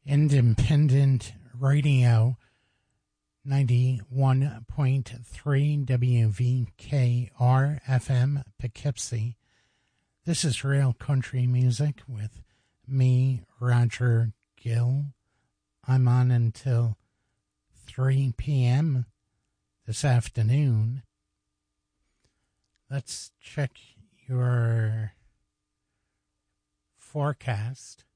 Independent Radio 91.3 WVKR FM Poughkeepsie. This is Real Country Music with me, Roger Gill. I'm on until 3 p.m. this afternoon. Let's check your forecast.